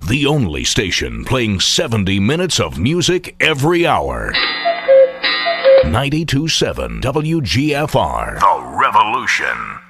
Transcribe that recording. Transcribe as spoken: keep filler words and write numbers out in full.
The only station playing seventy minutes of music every hour. ninety-two point seven W G F R. The Revolution.